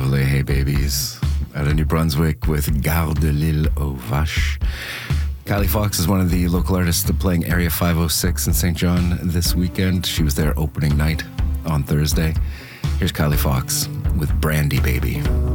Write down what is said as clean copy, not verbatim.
lovely Hey Babies out of New Brunswick with Gare de l'Île aux Vaches. Kylie Fox is one of the local artists playing Area 506 in St. John this weekend. She was there opening night on Thursday. Here's Kylie Fox with Brandy Baby.